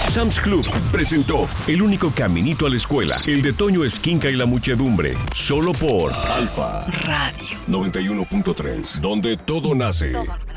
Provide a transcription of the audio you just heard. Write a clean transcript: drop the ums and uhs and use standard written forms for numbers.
Sam's Club presentó El único caminito a la escuela, el de Toño Esquinca y la muchedumbre, solo por Alfa Radio 91.3, donde todo nace.